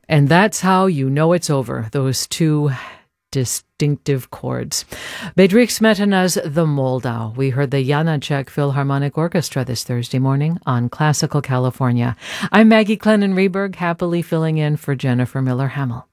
And that's how you know it's over, those two distinctive chords. Bedřich Smetana's The Moldau. We heard the Janacek Philharmonic Orchestra this Thursday morning on Classical California. I'm Maggie Clennon Reberg, happily filling in for Jennifer Miller-Hamel.